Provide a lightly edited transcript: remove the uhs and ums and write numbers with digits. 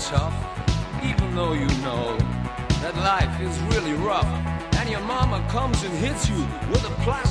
tough, even though you know that life is really rough, and your mama comes and hits you with a plastic